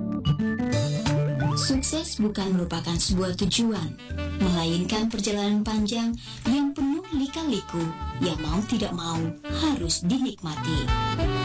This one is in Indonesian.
Sukses bukan merupakan sebuah tujuan, melainkan perjalanan panjang yang penuh lika-liku yang mau tidak mau harus dinikmati.